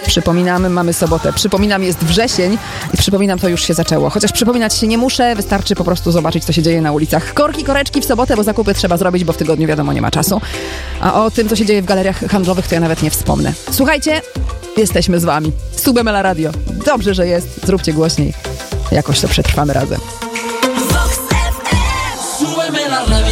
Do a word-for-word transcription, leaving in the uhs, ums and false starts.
Przypominam, mamy sobotę. Przypominam, jest wrzesień i przypominam, to już się zaczęło. Chociaż przypominać się nie muszę, wystarczy po prostu zobaczyć, co się dzieje na ulicach. Korki, koreczki w sobotę, bo zakupy trzeba zrobić, bo w tygodniu wiadomo, nie ma czasu. A o tym, co się dzieje w galeriach handlowych, to ja nawet nie wspomnę. Słuchajcie, jesteśmy z wami. Subemela Radio. Dobrze, że jest. Zróbcie głośniej. Jakoś to przetrwamy razem. Subemela Radio.